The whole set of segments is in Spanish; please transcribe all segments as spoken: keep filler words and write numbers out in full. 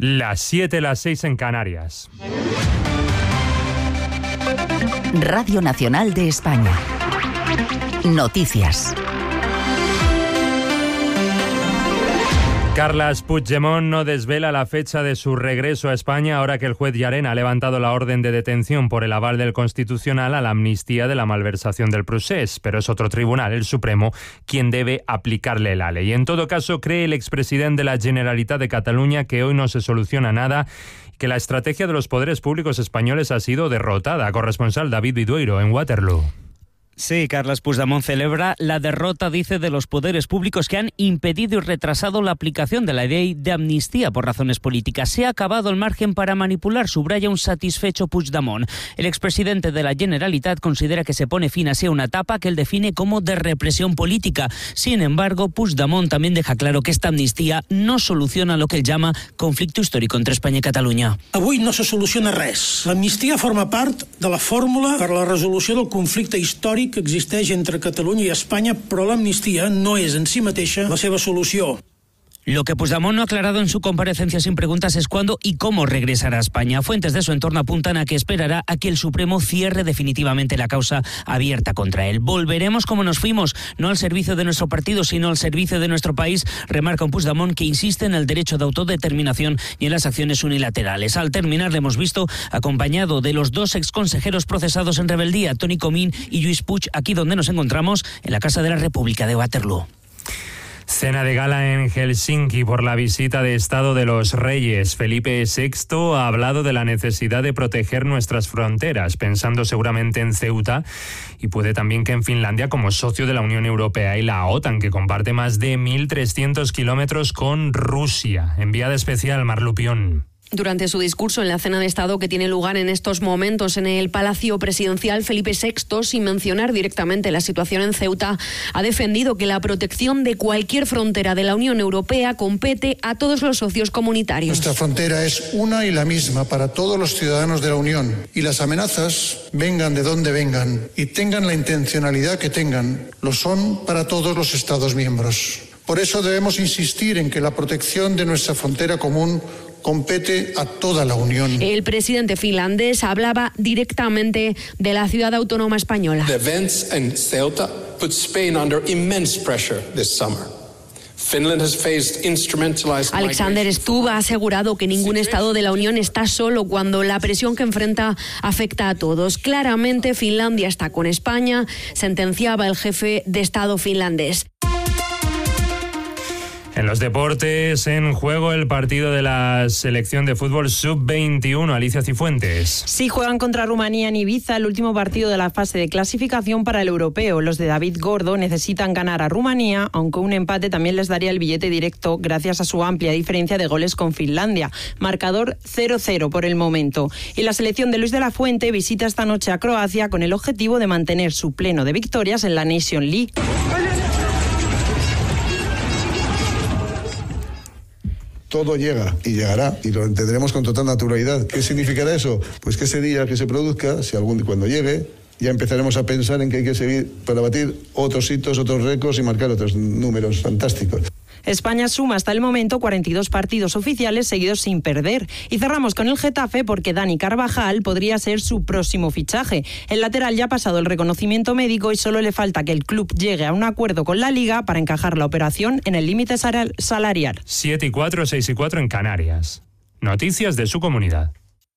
Las siete, las seis en Canarias. Radio Nacional de España. Noticias. Carles Puigdemont no desvela la fecha de su regreso a España ahora que el juez Llarena ha levantado la orden de detención por el aval del Constitucional a la amnistía de la malversación del procés, pero es otro tribunal, el Supremo, quien debe aplicarle la ley. En todo caso, cree el expresidente de la Generalitat de Cataluña que hoy no se soluciona nada, que la estrategia de los poderes públicos españoles ha sido derrotada. Corresponsal David Vidueiro en Waterloo. Sí, Carles Puigdemont celebra la derrota, dice, de los poderes públicos que han impedido y retrasado la aplicación de la ley de amnistía por razones políticas. Se ha acabado el margen para manipular, subraya un satisfecho Puigdemont. El expresidente de la Generalitat considera que se pone fin así a una etapa que él define como de represión política. Sin embargo, Puigdemont también deja claro que esta amnistía no soluciona lo que él llama conflicto histórico entre Espanya i Catalunya. Avui no se soluciona res. L'amnistia forma part de la fórmula per a la resolució del conflicte històric que existeix entre Catalunya i Espanya, però l'amnistia no és en si mateixa la seva solució. Lo que Puigdemont no ha aclarado en su comparecencia sin preguntas es cuándo y cómo regresará a España. Fuentes de su entorno apuntan a que esperará a que el Supremo cierre definitivamente la causa abierta contra él. Volveremos como nos fuimos, no al servicio de nuestro partido, sino al servicio de nuestro país, remarca un Puigdemont que insiste en el derecho de autodeterminación y en las acciones unilaterales. Al terminar le hemos visto acompañado de los dos exconsejeros procesados en rebeldía, Toni Comín y Lluís Puig, aquí donde nos encontramos, en la Casa de la República de Waterloo. Cena de gala en Helsinki por la visita de Estado de los Reyes. Felipe sexto ha hablado de la necesidad de proteger nuestras fronteras, pensando seguramente en Ceuta y puede también que en Finlandia como socio de la Unión Europea y la OTAN, que comparte más de mil trescientos kilómetros con Rusia. Enviada especial, Mar Lupión. Durante su discurso en la cena de Estado que tiene lugar en estos momentos en el Palacio Presidencial, Felipe sexto, sin mencionar directamente la situación en Ceuta, ha defendido que la protección de cualquier frontera de la Unión Europea compete a todos los socios comunitarios. Nuestra frontera es una y la misma para todos los ciudadanos de la Unión y las amenazas, vengan de donde vengan y tengan la intencionalidad que tengan, lo son para todos los Estados miembros. Por eso debemos insistir en que la protección de nuestra frontera común compete a toda la Unión. El presidente finlandés hablaba directamente de la ciudad autónoma española. The events in Ceuta put Spain under immense pressure this summer. Finland has faced instrumentalized Alexander Stubb ha asegurado que ningún Estado de la Unión está solo cuando la presión que enfrenta afecta a todos. Claramente Finlandia está con España, sentenciaba el jefe de Estado finlandés. En los deportes, en juego el partido de la selección de fútbol sub veintiuno, Alicia Cifuentes. Sí, juegan contra Rumanía en Ibiza, el último partido de la fase de clasificación para el europeo. Los de David Gordo necesitan ganar a Rumanía, aunque un empate también les daría el billete directo gracias a su amplia diferencia de goles con Finlandia. Marcador cero cero por el momento. Y la selección de Luis de la Fuente visita esta noche a Croacia con el objetivo de mantener su pleno de victorias en la Nation League. Todo llega y llegará y lo entenderemos con total naturalidad. ¿Qué significará eso? Pues que ese día que se produzca, si algún cuando llegue, ya empezaremos a pensar en que hay que seguir para batir otros hitos, otros récords y marcar otros números fantásticos. España suma hasta el momento cuarenta y dos partidos oficiales seguidos sin perder. Y cerramos con el Getafe porque Dani Carvajal podría ser su próximo fichaje. El lateral ya ha pasado el reconocimiento médico y solo le falta que el club llegue a un acuerdo con la Liga para encajar la operación en el límite salarial. siete y cuatro, seis y cuatro en Canarias. Noticias de su comunidad.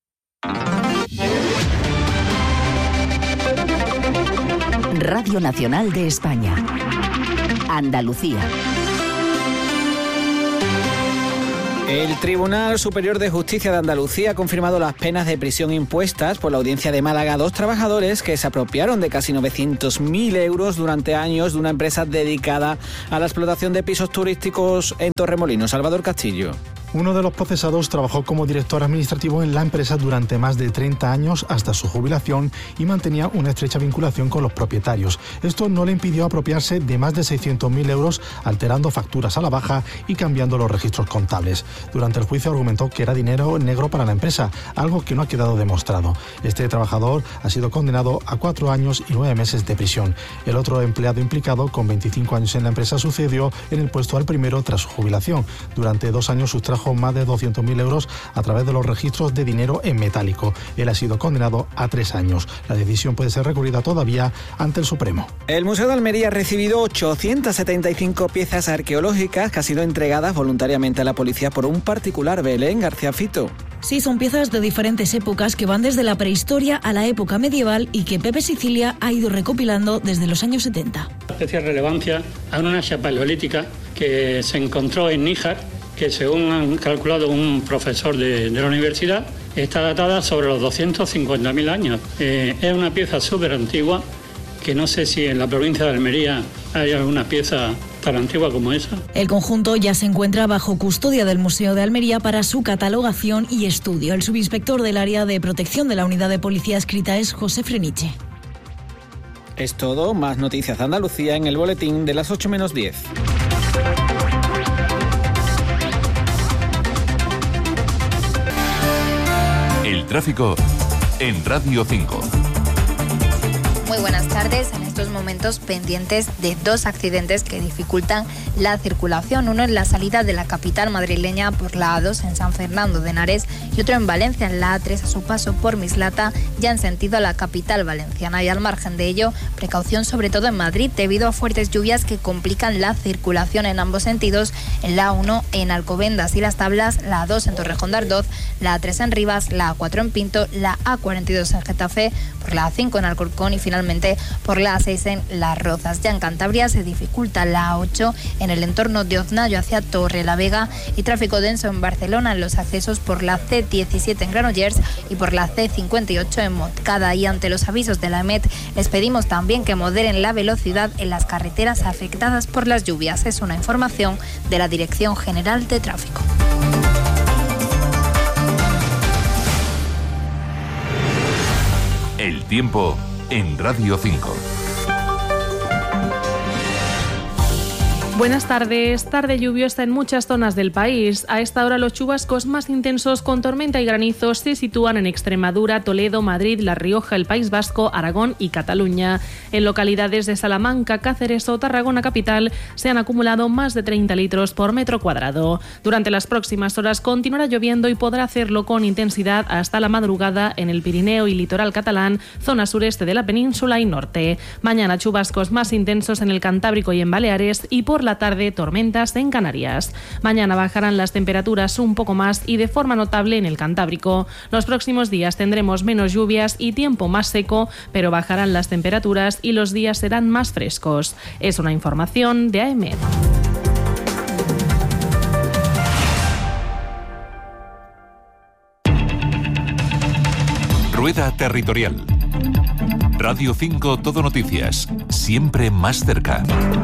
Radio Nacional de España. Andalucía. El Tribunal Superior de Justicia de Andalucía ha confirmado las penas de prisión impuestas por la Audiencia de Málaga a dos trabajadores que se apropiaron de casi novecientos mil euros durante años de una empresa dedicada a la explotación de pisos turísticos en Torremolinos. Salvador Castillo. Uno de los procesados trabajó como director administrativo en la empresa durante más de treinta años hasta su jubilación y mantenía una estrecha vinculación con los propietarios. Esto no le impidió apropiarse de más de seiscientos mil euros, alterando facturas a la baja y cambiando los registros contables. Durante el juicio argumentó que era dinero negro para la empresa, algo que no ha quedado demostrado. Este trabajador ha sido condenado a cuatro años y nueve meses de prisión. El otro empleado implicado, con veinticinco años en la empresa, sucedió en el puesto al primero tras su jubilación. Durante dos años sustrajo sustrajo más de doscientos mil euros a través de los registros de dinero en metálico. Él ha sido condenado a tres años. La decisión puede ser recurrida todavía ante el Supremo. El Museo de Almería ha recibido ochocientas setenta y cinco piezas arqueológicas que han sido entregadas voluntariamente a la policía por un particular. Belén García Fito. Sí, son piezas de diferentes épocas que van desde la prehistoria a la época medieval y que Pepe Sicilia ha ido recopilando desde los años setenta. Especial relevancia a una hacha paleolítica que se encontró en Níjar, que según han calculado un profesor de, de la universidad, está datada sobre los doscientos cincuenta mil años. Eh, es una pieza súper antigua, que no sé si en la provincia de Almería hay alguna pieza tan antigua como esa. El conjunto ya se encuentra bajo custodia del Museo de Almería para su catalogación y estudio. El subinspector del área de protección de la unidad de policía adscrita es José Freniche. Es todo. Más noticias de Andalucía en el boletín de las ocho menos diez. El tráfico en Radio cinco. Muy buenas tardes. En estos momentos pendientes de dos accidentes que dificultan la circulación. Uno en la salida de la capital madrileña por la A dos en San Fernando de Henares y otro en Valencia en la A tres a su paso por Mislata, ya en sentido a la capital valenciana. Y al margen de ello, precaución sobre todo en Madrid debido a fuertes lluvias que complican la circulación en ambos sentidos en la A uno en Alcobendas y Las Tablas, la A dos en Torrejón de Ardoz, la A tres en Rivas, la A cuatro en Pinto, la A cuarenta y dos en Getafe, por la A cinco en Alcorcón y finalmente por la A seis en Las Rozas. Ya en Cantabria se dificulta la A ocho en el entorno de Oznayo hacia Torrelavega y tráfico denso en Barcelona en los accesos por la C diecisiete en Granollers y por la C cincuenta y ocho en Montcada. Y ante los avisos de la E M E T les pedimos también que moderen la velocidad en las carreteras afectadas por las lluvias. Es una información de la Dirección General de Tráfico. El tiempo en Radio cinco. Buenas tardes. Tarde lluviosa en muchas zonas del país. A esta hora los chubascos más intensos con tormenta y granizo se sitúan en Extremadura, Toledo, Madrid, La Rioja, el País Vasco, Aragón y Cataluña. En localidades de Salamanca, Cáceres o Tarragona capital se han acumulado más de treinta litros por metro cuadrado. Durante las próximas horas continuará lloviendo y podrá hacerlo con intensidad hasta la madrugada en el Pirineo y litoral catalán, zona sureste de la península y norte. Mañana chubascos más intensos en el Cantábrico y en Baleares y por la tarde tormentas en Canarias. Mañana bajarán las temperaturas un poco más y de forma notable en el Cantábrico. Los próximos días tendremos menos lluvias y tiempo más seco, pero bajarán las temperaturas y los días serán más frescos. Es una información de A E M E T. Rueda Territorial. Radio cinco Todo Noticias. Siempre más cerca.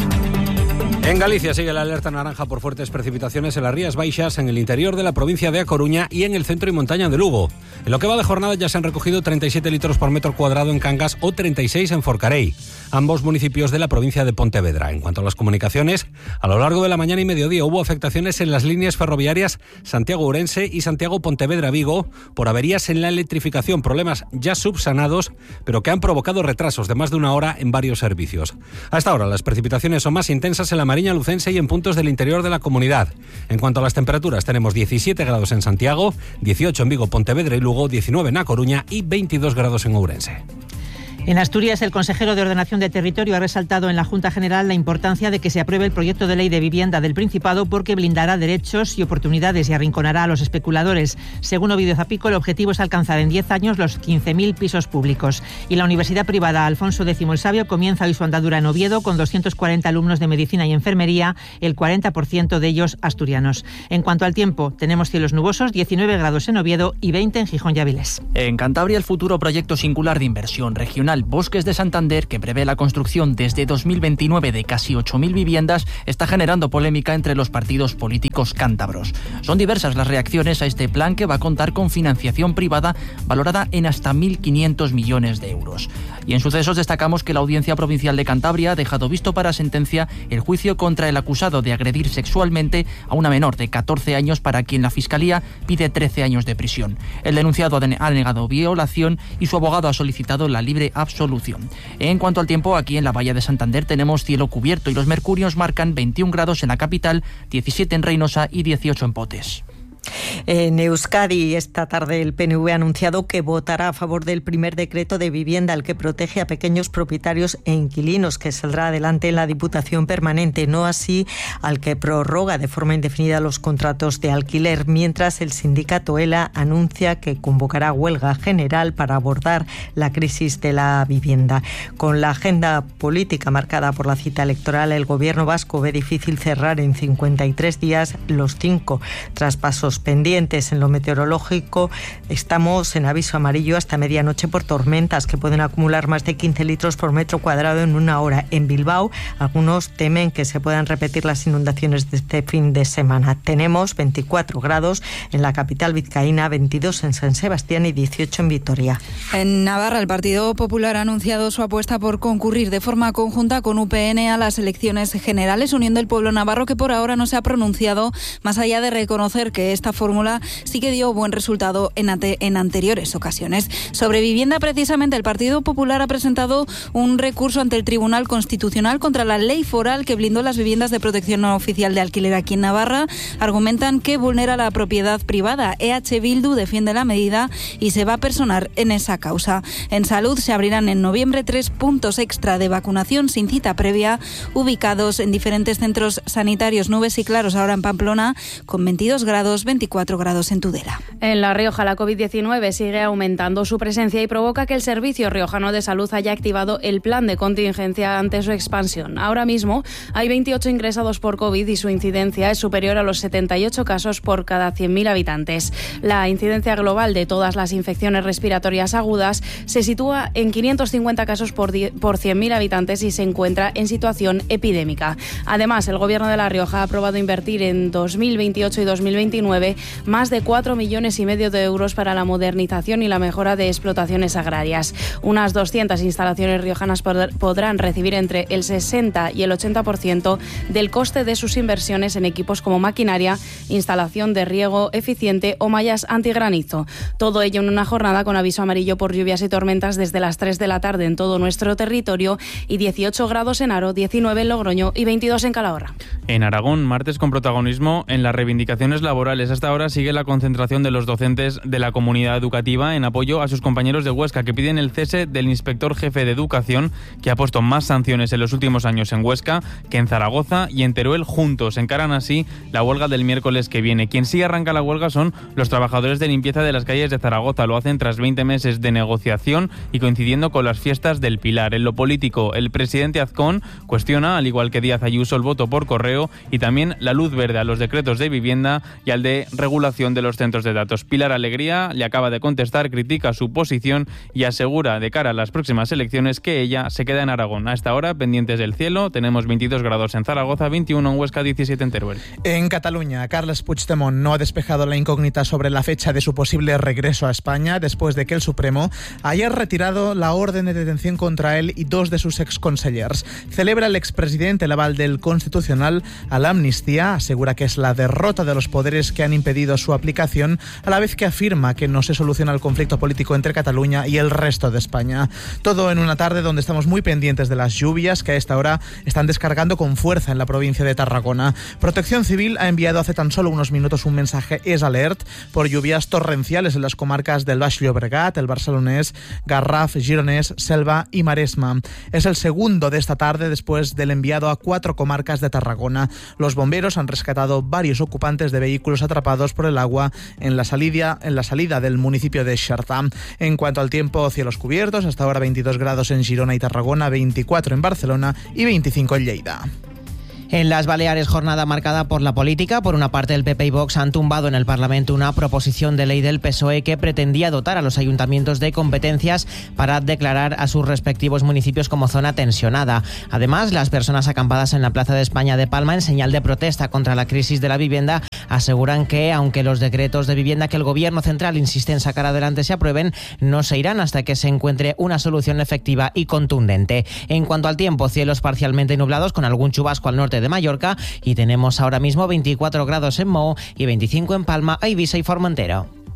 En Galicia sigue la alerta naranja por fuertes precipitaciones en las Rías Baixas, en el interior de la provincia de A Coruña y en el centro y montaña de Lugo. En lo que va de jornada ya se han recogido treinta y siete litros por metro cuadrado en Cangas o treinta y seis en Forcarei, ambos municipios de la provincia de Pontevedra. En cuanto a las comunicaciones, a lo largo de la mañana y mediodía hubo afectaciones en las líneas ferroviarias Santiago-Ourense y Santiago-Pontevedra-Vigo por averías en la electrificación, problemas ya subsanados, pero que han provocado retrasos de más de una hora en varios servicios. A esta hora las precipitaciones son más intensas en la Mariña Lucense y en puntos del interior de la comunidad. En cuanto a las temperaturas, tenemos diecisiete grados en Santiago, dieciocho en Vigo, Pontevedra y Lugo, diecinueve en A Coruña y veintidós grados en Ourense. En Asturias, el consejero de Ordenación de Territorio ha resaltado en la Junta General la importancia de que se apruebe el proyecto de ley de vivienda del Principado porque blindará derechos y oportunidades y arrinconará a los especuladores. Según Ovidio Zapico, el objetivo es alcanzar en diez años los quince mil pisos públicos. Y la Universidad Privada Alfonso X el Sabio comienza hoy su andadura en Oviedo con doscientos cuarenta alumnos de Medicina y Enfermería, el cuarenta por ciento de ellos asturianos. En cuanto al tiempo, tenemos cielos nubosos, diecinueve grados en Oviedo y veinte en Gijón y Avilés. En Cantabria, el futuro proyecto singular de inversión regional Bosques de Santander, que prevé la construcción desde dos mil veintinueve de casi ocho mil viviendas, está generando polémica entre los partidos políticos cántabros. Son diversas las reacciones a este plan, que va a contar con financiación privada valorada en hasta mil quinientos millones de euros. Y en sucesos destacamos que la Audiencia Provincial de Cantabria ha dejado visto para sentencia el juicio contra el acusado de agredir sexualmente a una menor de catorce años, para quien la Fiscalía pide trece años de prisión. El denunciado ha negado violación y su abogado ha solicitado la libre absolución. En cuanto al tiempo, aquí en la Bahía de Santander tenemos cielo cubierto y los mercurios marcan veintiún grados en la capital, diecisiete en Reynosa y dieciocho en Potes. En Euskadi, esta tarde el P N V ha anunciado que votará a favor del primer decreto de vivienda, el que protege a pequeños propietarios e inquilinos, que saldrá adelante en la Diputación Permanente, no así al que prorroga de forma indefinida los contratos de alquiler, mientras el sindicato ELA anuncia que convocará huelga general para abordar la crisis de la vivienda. Con la agenda política marcada por la cita electoral, el Gobierno vasco ve difícil cerrar en cincuenta y tres días los cinco traspasos pendientes. En lo meteorológico, estamos en aviso amarillo hasta medianoche por tormentas que pueden acumular más de quince litros por metro cuadrado en una hora. En Bilbao, algunos temen que se puedan repetir las inundaciones de este fin de semana. Tenemos veinticuatro grados en la capital vizcaína, veintidós en San Sebastián y dieciocho en Vitoria. En Navarra, el Partido Popular ha anunciado su apuesta por concurrir de forma conjunta con U P N a las elecciones generales, Unión del Pueblo Navarro, que por ahora no se ha pronunciado, más allá de reconocer que esta fórmula sí que dio buen resultado en, ante, en anteriores ocasiones. Sobre vivienda, precisamente, el Partido Popular ha presentado un recurso ante el Tribunal Constitucional contra la ley foral que blindó las viviendas de protección no oficial de alquiler aquí en Navarra. Argumentan que vulnera la propiedad privada. E H Bildu defiende la medida y se va a personar en esa causa. En salud, se abrirán en noviembre tres puntos extra de vacunación sin cita previa, ubicados en diferentes centros sanitarios. Nubes y claros ahora en Pamplona, con veintidós grados, veinticuatro grados en Tudela. En La Rioja, la covid diecinueve sigue aumentando su presencia y provoca que el Servicio Riojano de Salud haya activado el plan de contingencia ante su expansión. Ahora mismo hay veintiocho ingresados por COVID y su incidencia es superior a los setenta y ocho casos por cada cien mil habitantes. La incidencia global de todas las infecciones respiratorias agudas se sitúa en quinientos cincuenta casos por, por cien mil habitantes y se encuentra en situación epidémica. Además, el Gobierno de La Rioja ha aprobado invertir en dos mil veintiocho y dos mil veintinueve más de cuatro millones y medio de euros para la modernización y la mejora de explotaciones agrarias. Unas doscientas instalaciones riojanas podrán recibir entre el sesenta y el ochenta por ciento del coste de sus inversiones en equipos como maquinaria, instalación de riego eficiente o mallas antigranizo. Todo ello en una jornada con aviso amarillo por lluvias y tormentas desde las tres de la tarde en todo nuestro territorio y dieciocho grados en Haro, diecinueve en Logroño y veintidós en Calahorra. En Aragón, martes con protagonismo en las reivindicaciones laborales. Hasta ahora sigue la concentración de los docentes de la comunidad educativa en apoyo a sus compañeros de Huesca, que piden el cese del inspector jefe de educación, que ha puesto más sanciones en los últimos años en Huesca que en Zaragoza y en Teruel juntos. Encaran así la huelga del miércoles que viene. Quien sí arranca la huelga son los trabajadores de limpieza de las calles de Zaragoza. Lo hacen tras veinte meses de negociación y coincidiendo con las fiestas del Pilar. En lo político, el presidente Azcón cuestiona, al igual que Díaz Ayuso, el voto por correo y también la luz verde a los decretos de vivienda y al de regulación de los centros de datos. Pilar Alegría le acaba de contestar, critica su posición y asegura de cara a las próximas elecciones que ella se queda en Aragón. A esta hora, pendientes del cielo, tenemos veintidós grados en Zaragoza, veintiuno en Huesca, diecisiete en Teruel. En Cataluña, Carles Puigdemont no ha despejado la incógnita sobre la fecha de su posible regreso a España después de que el Supremo haya retirado la orden de detención contra él y dos de sus exconsellers. Celebra el expresidente el aval del Constitucional a la amnistía, asegura que es la derrota de los poderes que han impedido su aplicación, a la vez que afirma que no se soluciona el conflicto político entre Cataluña y el resto de España. Todo en una tarde donde estamos muy pendientes de las lluvias que a esta hora están descargando con fuerza en la provincia de Tarragona. Protección Civil ha enviado hace tan solo unos minutos un mensaje es alert por lluvias torrenciales en las comarcas del Baix Llobregat, el Barcelonés, Garraf, Gironès, Selva y Maresma. Es el segundo de esta tarde después del enviado a cuatro comarcas de Tarragona. Los bomberos han rescatado varios ocupantes de vehículos atrapados por el agua en la salida, en la salida del municipio de Xerta. En cuanto al tiempo, cielos cubiertos, hasta ahora veintidós grados en Girona y Tarragona, veinticuatro en Barcelona y veinticinco en Lleida. En las Baleares, jornada marcada por la política. Por una parte, el P P y Vox han tumbado en el Parlamento una proposición de ley del P S O E que pretendía dotar a los ayuntamientos de competencias para declarar a sus respectivos municipios como zona tensionada. Además, las personas acampadas en la Plaza de España de Palma en señal de protesta contra la crisis de la vivienda aseguran que, aunque los decretos de vivienda que el Gobierno central insiste en sacar adelante se aprueben, no se irán hasta que se encuentre una solución efectiva y contundente. En cuanto al tiempo, cielos parcialmente nublados con algún chubasco al norte de Mallorca y tenemos ahora mismo veinticuatro grados en Mou y veinticinco en Palma, Eivissa y Formentera.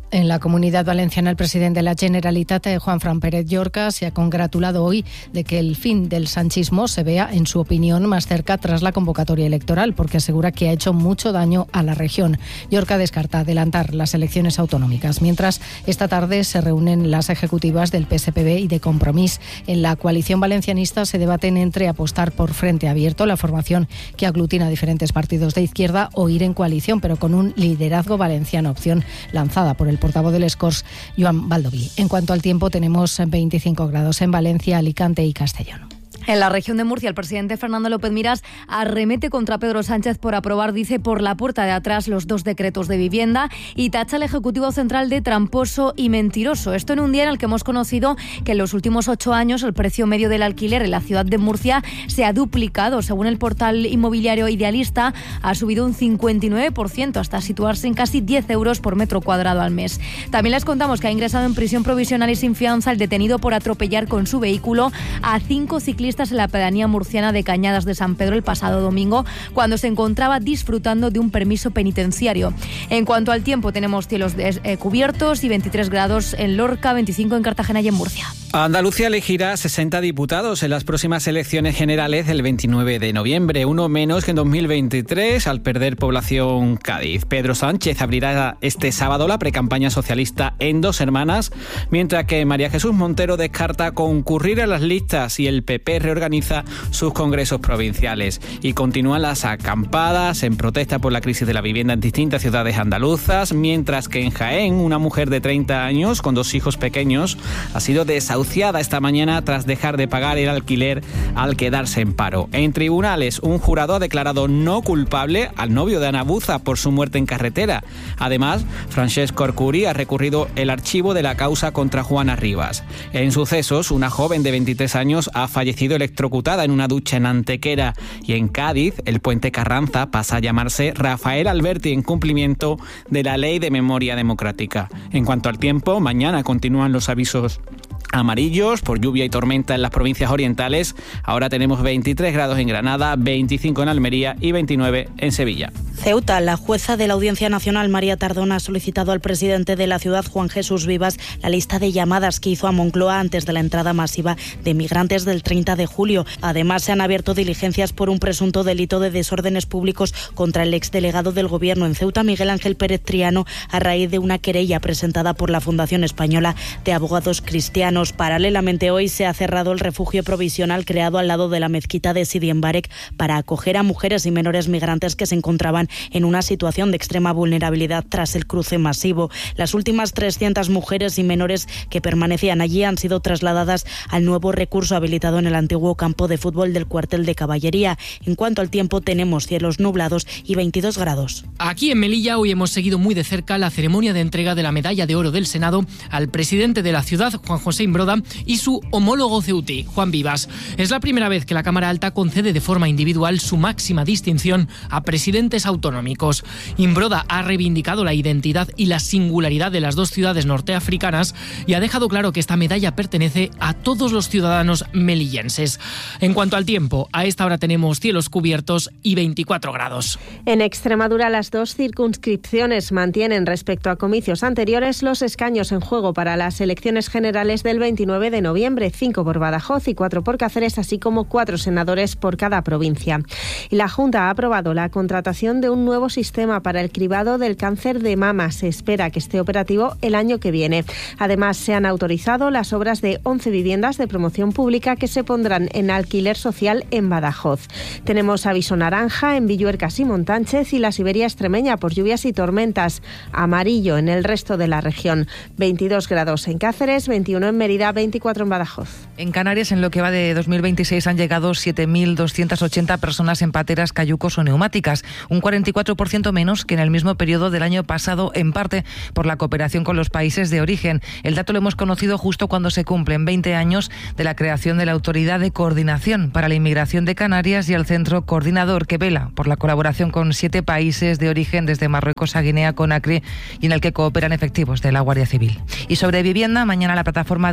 En la Comunidad Valenciana, el presidente de la Generalitat, Juanfran Pérez Llorca, se ha congratulado hoy de que el fin del sanchismo se vea, en su opinión, más cerca tras la convocatoria electoral, porque asegura que ha hecho mucho daño a la región. Llorca descarta adelantar las elecciones autonómicas, mientras esta tarde se reúnen las ejecutivas del P S P B y de Compromís. En la coalición valencianista se debaten entre apostar por Frente Abierto, la formación que aglutina a diferentes partidos de izquierda, o ir en coalición, pero con un liderazgo valenciano, opción lanzada por el portavoz del Escors, Joan Baldoví. En cuanto al tiempo, tenemos veinticinco grados en Valencia, Alicante y Castellón. En la región de Murcia, el presidente Fernando López Miras arremete contra Pedro Sánchez por aprobar, dice, por la puerta de atrás los dos decretos de vivienda y tacha al Ejecutivo Central de tramposo y mentiroso. Esto en un día en el que hemos conocido que en los últimos ocho años el precio medio del alquiler en la ciudad de Murcia se ha duplicado. Según el portal inmobiliario Idealista, ha subido un cincuenta y nueve por ciento hasta situarse en casi diez euros por metro cuadrado al mes. También les contamos que ha ingresado en prisión provisional y sin fianza el detenido por atropellar con su vehículo a cinco ciclistas en la pedanía murciana de Cañadas de San Pedro el pasado domingo, cuando se encontraba disfrutando de un permiso penitenciario. En cuanto al tiempo, tenemos cielos eh, cubiertos y veintitrés grados en Lorca, veinticinco en Cartagena y en Murcia. Andalucía elegirá sesenta diputados en las próximas elecciones generales del veintinueve de noviembre, uno menos que en dos mil veintitrés, al perder población Cádiz. Pedro Sánchez abrirá este sábado la precampaña socialista en Dos Hermanas, mientras que María Jesús Montero descarta concurrir a las listas y el P P reorganiza sus congresos provinciales. Y continúan las acampadas en protesta por la crisis de la vivienda en distintas ciudades andaluzas, mientras que en Jaén una mujer de treinta años con dos hijos pequeños ha sido desahuciada esta mañana tras dejar de pagar el alquiler al quedarse en paro. En tribunales, un jurado ha declarado no culpable al novio de Ana Buza por su muerte en carretera. Además, Francesc Corcuri ha recurrido el archivo de la causa contra Juana Rivas. En sucesos, una joven de veintitrés años ha fallecido electrocutada en una ducha en Antequera, y en Cádiz el puente Carranza pasa a llamarse Rafael Alberti en cumplimiento de la Ley de Memoria Democrática. En cuanto al tiempo, mañana continúan los avisos amarillos por lluvia y tormenta en las provincias orientales. Ahora tenemos veintitrés grados en Granada, veinticinco en Almería y veintinueve en Sevilla. Ceuta, la jueza de la Audiencia Nacional, María Tardón, ha solicitado al presidente de la ciudad, Juan Jesús Vivas, la lista de llamadas que hizo a Moncloa antes de la entrada masiva de migrantes del treinta de julio. Además, se han abierto diligencias por un presunto delito de desórdenes públicos contra el exdelegado del Gobierno en Ceuta, Miguel Ángel Pérez Triano, a raíz de una querella presentada por la Fundación Española de Abogados Cristianos. Paralelamente, hoy se ha cerrado el refugio provisional creado al lado de la mezquita de Sidi Mbarek para acoger a mujeres y menores migrantes que se encontraban en una situación de extrema vulnerabilidad tras el cruce masivo. Las últimas trescientas mujeres y menores que permanecían allí han sido trasladadas al nuevo recurso habilitado en el antiguo campo de fútbol del cuartel de caballería. En cuanto al tiempo, tenemos cielos nublados y veintidós grados. Aquí en Melilla hoy hemos seguido muy de cerca la ceremonia de entrega de la Medalla de Oro del Senado al presidente de la ciudad, Juan José Imbroda, y su homólogo ceutí, Juan Vivas. Es la primera vez que la Cámara Alta concede de forma individual su máxima distinción a presidentes autonómicos. Imbroda ha reivindicado la identidad y la singularidad de las dos ciudades norteafricanas y ha dejado claro que esta medalla pertenece a todos los ciudadanos melillenses. En cuanto al tiempo, a esta hora tenemos cielos cubiertos y veinticuatro grados. En Extremadura, las dos circunscripciones mantienen respecto a comicios anteriores los escaños en juego para las elecciones generales del veintinueve de noviembre, cinco por Badajoz y cuatro por Cáceres, así como cuatro senadores por cada provincia. Y la Junta ha aprobado la contratación de un nuevo sistema para el cribado del cáncer de mama. Se espera que esté operativo el año que viene. Además, se han autorizado las obras de once viviendas de promoción pública que se pondrán en alquiler social en Badajoz. Tenemos aviso naranja en Villuercas y Montánchez y la Siberia extremeña por lluvias y tormentas. Amarillo en el resto de la región. veintidós grados en Cáceres, veintiuno en Mérida, veinticuatro en Badajoz. En Canarias, en lo que va de dos mil veintiséis, han llegado siete mil doscientas ochenta personas en pateras, cayucos o neumáticas, un cuarenta y cuatro por ciento menos que en el mismo periodo del año pasado, en parte por la cooperación con los países de origen. El dato lo hemos conocido justo cuando se cumplen veinte años de la creación de la Autoridad de Coordinación para la Inmigración de Canarias y el Centro Coordinador, que vela por la colaboración con siete países de origen, desde Marruecos a Guinea Conakry, y en el que cooperan efectivos de la Guardia Civil. Y sobre vivienda, mañana la plataforma de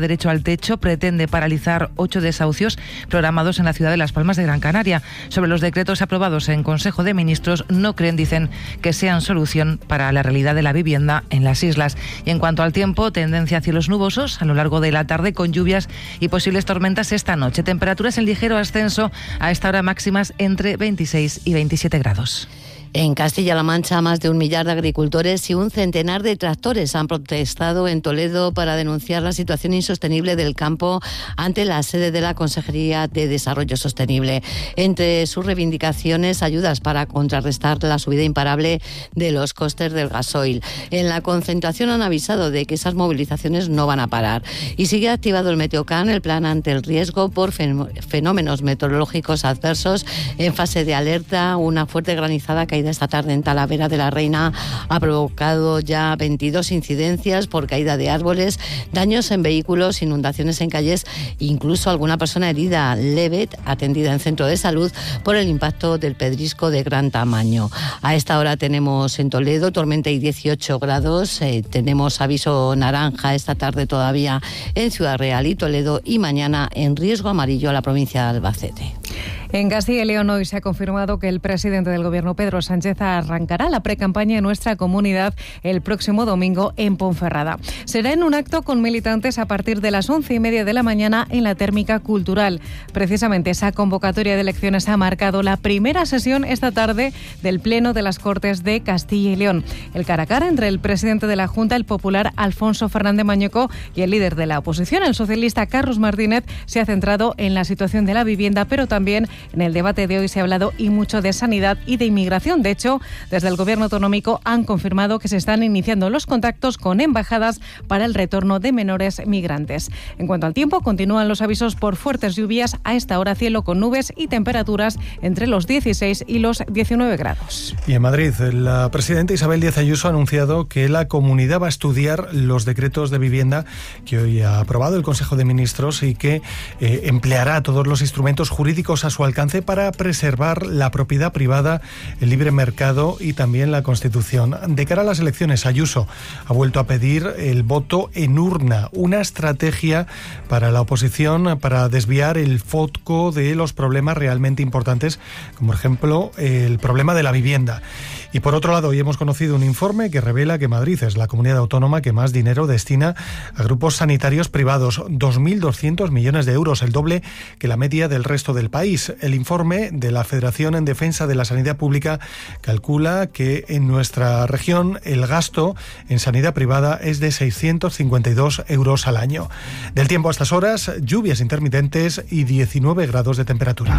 derecho al techo pretende paralizar ocho desahucios programados en la ciudad de Las Palmas de Gran Canaria. Sobre los decretos aprobados en Consejo de Ministros, no creen, dicen, que sean solución para la realidad de la vivienda en las islas. Y en cuanto al tiempo, tendencia a cielos nubosos a lo largo de la tarde con lluvias y posibles tormentas esta noche. Temperaturas en ligero ascenso, a esta hora máximas entre veintiséis y veintisiete grados. En Castilla-La Mancha, más de un millar de agricultores y un centenar de tractores han protestado en Toledo para denunciar la situación insostenible del campo ante la sede de la Consejería de Desarrollo Sostenible. Entre sus reivindicaciones, ayudas para contrarrestar la subida imparable de los costes del gasoil. En la concentración han avisado de que esas movilizaciones no van a parar. Y sigue activado el Meteocan, el plan ante el riesgo por fenómenos meteorológicos adversos en fase de alerta. Una fuerte granizada caída esta tarde en Talavera de la Reina ha provocado ya veintidós incidencias por caída de árboles, daños en vehículos, inundaciones en calles, incluso alguna persona herida leve atendida en centro de salud por el impacto del pedrisco de gran tamaño. A esta hora tenemos en Toledo tormenta y dieciocho grados, eh, tenemos aviso naranja esta tarde todavía en Ciudad Real y Toledo y mañana en riesgo amarillo a la provincia de Albacete. En Castilla y León hoy se ha confirmado que el presidente del Gobierno, Pedro Sánchez, arrancará la precampaña en nuestra comunidad el próximo domingo en Ponferrada. Será en un acto con militantes a partir de las once y media de la mañana en la Térmica Cultural. Precisamente esa convocatoria de elecciones ha marcado la primera sesión esta tarde del Pleno de las Cortes de Castilla y León. El cara a cara entre el presidente de la Junta, el popular Alfonso Fernández Mañueco, y el líder de la oposición, el socialista Carlos Martínez, se ha centrado en la situación de la vivienda, pero también en el debate de hoy se ha hablado y mucho de sanidad y de inmigración. De hecho, desde el Gobierno autonómico han confirmado que se están iniciando los contactos con embajadas para el retorno de menores migrantes. En cuanto al tiempo, continúan los avisos por fuertes lluvias. A esta hora cielo con nubes y temperaturas entre los dieciséis y los diecinueve grados. Y en Madrid, la presidenta Isabel Díaz Ayuso ha anunciado que la comunidad va a estudiar los decretos de vivienda que hoy ha aprobado el Consejo de Ministros y que eh, empleará todos los instrumentos jurídicos a su alcance para preservar la propiedad privada, el libre mercado y también la Constitución. De cara a las elecciones, Ayuso ha vuelto a pedir el voto en urna, una estrategia para la oposición para desviar el foco de los problemas realmente importantes, como por ejemplo el problema de la vivienda. Y por otro lado, hoy hemos conocido un informe que revela que Madrid es la comunidad autónoma que más dinero destina a grupos sanitarios privados, dos mil doscientos millones de euros, el doble que la media del resto del país. El informe de la Federación en Defensa de la Sanidad Pública calcula que en nuestra región el gasto en sanidad privada es de seiscientos cincuenta y dos euros al año. Del tiempo a estas horas, lluvias intermitentes y diecinueve grados de temperatura.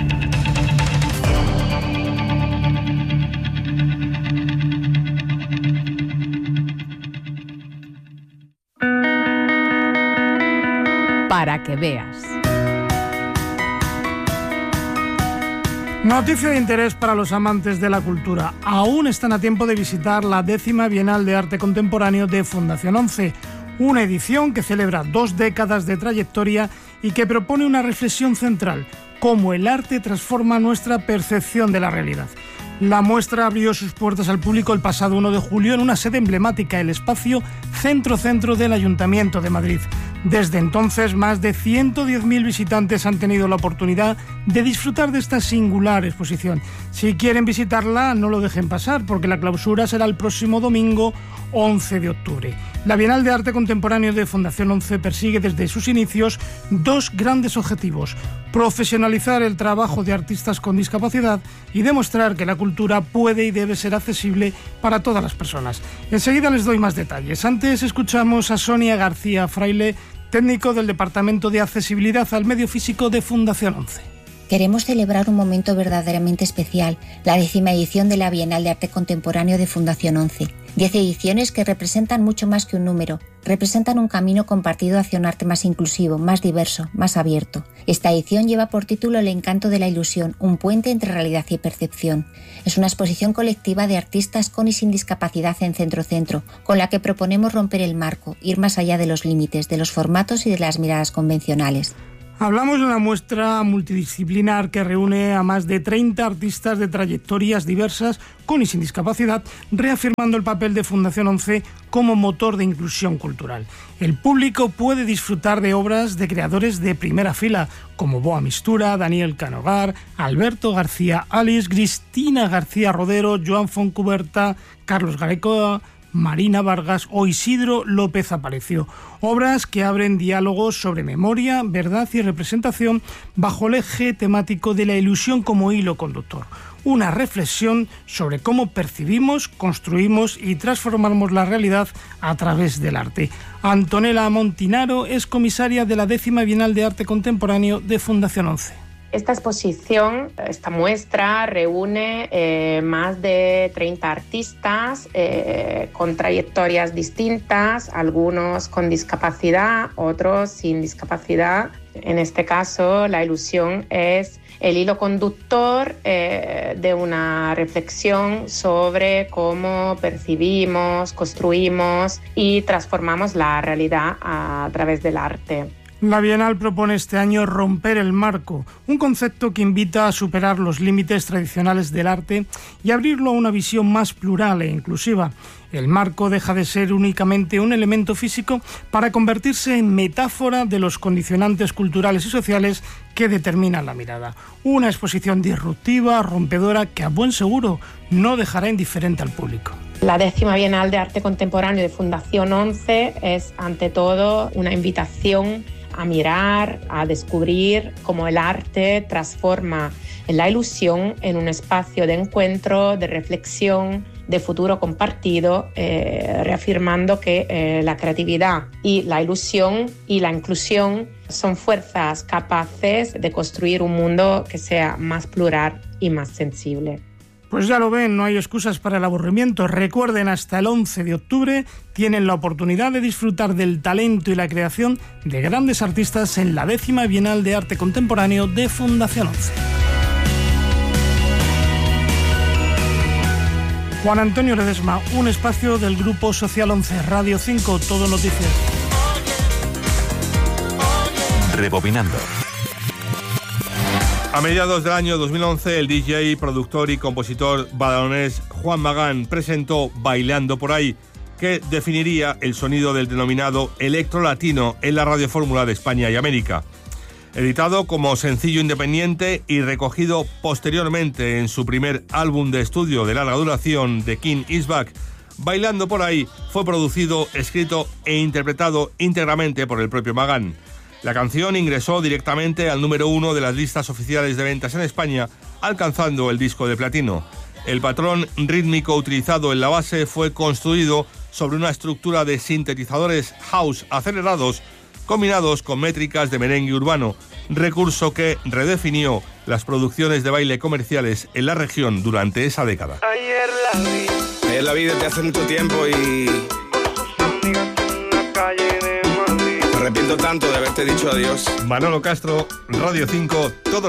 Para que veas. Noticia de interés para los amantes de la cultura. Aún están a tiempo de visitar la décima Bienal de Arte Contemporáneo de Fundación once, una edición que celebra dos décadas de trayectoria y que propone una reflexión central: cómo el arte transforma nuestra percepción de la realidad. La muestra abrió sus puertas al público el pasado uno de julio en una sede emblemática, el espacio Centro-Centro del Ayuntamiento de Madrid. Desde entonces, más de ciento diez mil visitantes han tenido la oportunidad de disfrutar de esta singular exposición. Si quieren visitarla, no lo dejen pasar, porque la clausura será el próximo domingo once de octubre. La Bienal de Arte Contemporáneo de Fundación once persigue desde sus inicios dos grandes objetivos: profesionalizar el trabajo de artistas con discapacidad y demostrar que la cultura puede y debe ser accesible para todas las personas. Enseguida les doy más detalles. Antes escuchamos a Sonia García Fraile, técnico del Departamento de Accesibilidad al Medio Físico de Fundación once. Queremos celebrar un momento verdaderamente especial, la décima edición de la Bienal de Arte Contemporáneo de Fundación once. Diez ediciones que representan mucho más que un número, representan un camino compartido hacia un arte más inclusivo, más diverso, más abierto. Esta edición lleva por título El encanto de la ilusión, un puente entre realidad y percepción. Es una exposición colectiva de artistas con y sin discapacidad en Centro-Centro, con la que proponemos romper el marco, ir más allá de los límites, de los formatos y de las miradas convencionales. Hablamos de una muestra multidisciplinar que reúne a más de treinta artistas de trayectorias diversas, con y sin discapacidad, reafirmando el papel de Fundación once como motor de inclusión cultural. El público puede disfrutar de obras de creadores de primera fila, como Boa Mistura, Daniel Canogar, Alberto García Alice, Cristina García Rodero, Joan Foncuberta, Carlos Garecoa, Marina Vargas o Isidro López Aparicio. Obras que abren diálogos sobre memoria, verdad y representación bajo el eje temático de la ilusión como hilo conductor. Una reflexión sobre cómo percibimos, construimos y transformamos la realidad a través del arte. Antonella Montinaro es comisaria de la décima Bienal de Arte Contemporáneo de Fundación once. Esta exposición, esta muestra, reúne eh, más de treinta artistas eh, con trayectorias distintas, algunos con discapacidad, otros sin discapacidad. En este caso, la ilusión es el hilo conductor eh, de una reflexión sobre cómo percibimos, construimos y transformamos la realidad a través del arte. La Bienal propone este año romper el marco, un concepto que invita a superar los límites tradicionales del arte y abrirlo a una visión más plural e inclusiva. El marco deja de ser únicamente un elemento físico para convertirse en metáfora de los condicionantes culturales y sociales que determinan la mirada. Una exposición disruptiva, rompedora, que a buen seguro no dejará indiferente al público. La décima Bienal de Arte Contemporáneo de Fundación once es, ante todo, una invitación a mirar, a descubrir cómo el arte transforma la ilusión en un espacio de encuentro, de reflexión, de futuro compartido, eh, reafirmando que eh, la creatividad y la ilusión y la inclusión son fuerzas capaces de construir un mundo que sea más plural y más sensible. Pues ya lo ven, no hay excusas para el aburrimiento. Recuerden, hasta el once de octubre tienen la oportunidad de disfrutar del talento y la creación de grandes artistas en la décima Bienal de Arte Contemporáneo de Fundación once. Juan Antonio Ledesma, un espacio del Grupo Social once, Radio cinco, Todo Noticias. Rebobinando. A mediados del año dos mil once, el D J, productor y compositor badalonés Juan Magán presentó Bailando por ahí, que definiría el sonido del denominado electro latino en la radiofórmula de España y América. Editado como sencillo independiente y recogido posteriormente en su primer álbum de estudio de larga duración, The King Is Back, Bailando por ahí fue producido, escrito e interpretado íntegramente por el propio Magán. La canción ingresó directamente al número uno de las listas oficiales de ventas en España, alcanzando el disco de platino. El patrón rítmico utilizado en la base fue construido sobre una estructura de sintetizadores house acelerados combinados con métricas de merengue urbano, recurso que redefinió las producciones de baile comerciales en la región durante esa década. Ayer la vi, ayer la vi desde hace mucho tiempo y me arrepiento tanto de haberte dicho adiós. Manolo Castro, Radio cinco, todo.